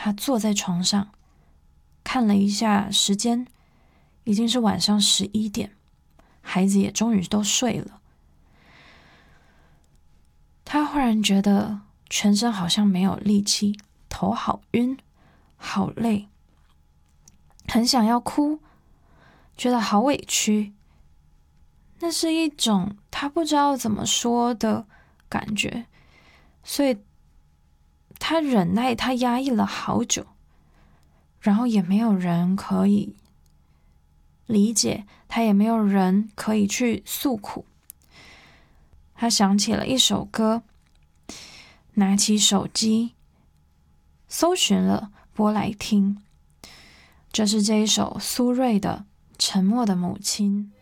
他坐在床上，看了一下时间，已经是晚上11点，孩子也终于都睡了。他忽然觉得全身好像没有力气，头好晕，好累，很想要哭，觉得好委屈。那是一种他不知道怎么说的感觉，所以他忍耐，他压抑了好久，然后也没有人可以理解他，也没有人可以去诉苦。他想起了一首歌，拿起手机搜寻了，播来听。这是这一首苏芮的《沉默的母亲》。